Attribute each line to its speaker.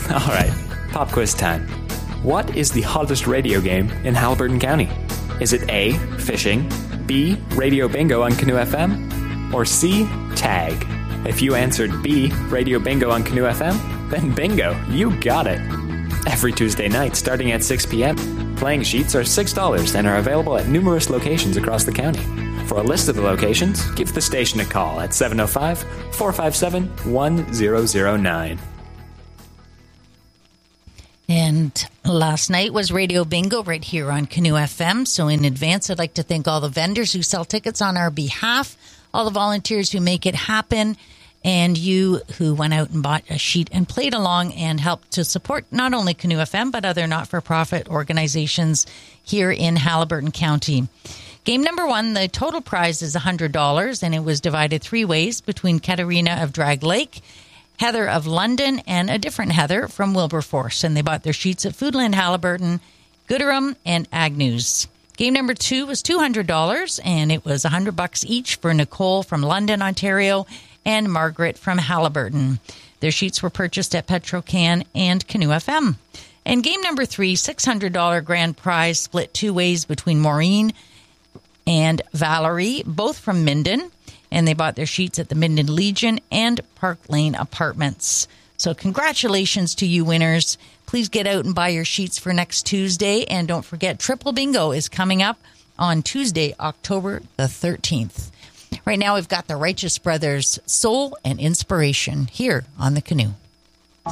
Speaker 1: All right, pop quiz time. What is the hottest radio game in Haliburton County? Is it A, fishing, B, radio bingo on Canoe FM, or C, tag? If you answered B, radio bingo on Canoe FM, then bingo, you got it. Every Tuesday night, starting at 6 p.m., playing sheets are $6 and are available at numerous locations across the county. For a list of the locations, give the station a call at 705-457-1009.
Speaker 2: And last night was Radio Bingo right here on Canoe FM. So in advance, I'd like to thank all the vendors who sell tickets on our behalf, all the volunteers who make it happen, and you who went out and bought a sheet and played along and helped to support not only Canoe FM, but other not-for-profit organizations here in Haliburton County. Game number 1, the total prize is $100, and it was divided 3 ways between Katerina of Drag Lake, Heather of London, and a different Heather from Wilberforce. And they bought their sheets at Foodland Haliburton, Gooderham, and Agnews. Game number 2 was $200, and it was $100 each for Nicole from London, Ontario, and Margaret from Haliburton. Their sheets were purchased at Petrocan and Canoe FM. And game number 3, $600 grand prize, split 2 ways between Maureen and Valerie, both from Minden. And they bought their sheets at the Minden Legion and Park Lane Apartments. So congratulations to you winners. Please get out and buy your sheets for next Tuesday. And don't forget, Triple Bingo is coming up on Tuesday, October the 13th. Right now, we've got the Righteous Brothers, Soul and Inspiration, here on The Canoe.